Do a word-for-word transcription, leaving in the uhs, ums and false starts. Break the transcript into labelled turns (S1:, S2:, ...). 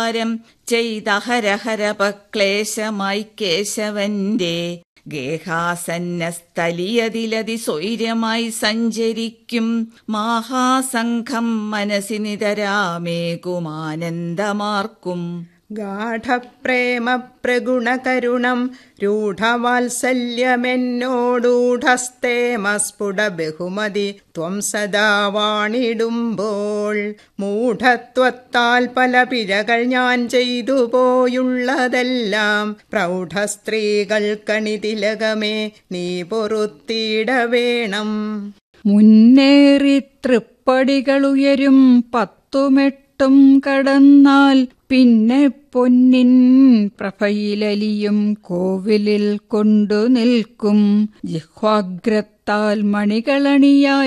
S1: സംഹാരം ചെയ്തഹരഹരപക്ലേശമായി കേശവന്റെ ഗേഹാസന്നസ്ഥലിയതിലതി സ്വൈര്യമായി സഞ്ചരിക്കും മാഹാസംഘം മനസ്സിനിതരാമേകുമാനന്ദമാർക്കും.
S2: ഗാഠപ്രേമ പ്രഗുണകരുണം രൂഢവാത്സല്യമെന്നോടൂഢസ്തേമസ്ഫുട ബഹുമതി ത്വം സദാ വാണിടുമ്പോൾ മൂഢത്വത്താൽ പല പിഴകൾ ഞാൻ ചെയ്തു പോയുള്ളതെല്ലാം പ്രൗഢസ്ത്രീകൾക്കണിതിലകമേ നീ പൊറുത്തിടവേണം.
S3: മുന്നേറി തൃപ്പടികളുയരും പത്തുമെട്ടും കടന്നാൽ പിന്നെ പൊന്നിൻ പ്രഭയിലലിയും കോവിലിൽ കൊണ്ടു നിൽക്കും ജിഹ്വാഗ്രത്താൽ മണികളണിയായി